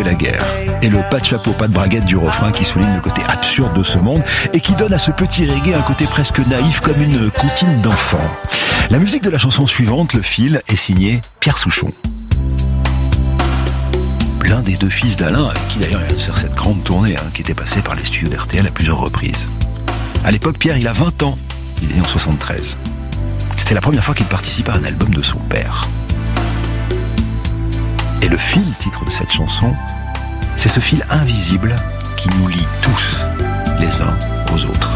la guerre. Et le pas de chapeau, pas de braguette du refrain qui souligne le côté absurde de ce monde et qui donne à ce petit reggae un côté presque naïf comme une comptine d'enfant. La musique de la chanson suivante, Le Fil, est signée Pierre Souchon. L'un des deux fils d'Alain, avec qui d'ailleurs il a fait cette grande tournée, qui était passé par les studios d'RTL à plusieurs reprises. À l'époque, Pierre, il a 20 ans. Il est né en 73. C'est la première fois qu'il participe à un album de son père. Et Le Fil, titre de cette chanson, c'est ce fil invisible qui nous lie tous les uns aux autres.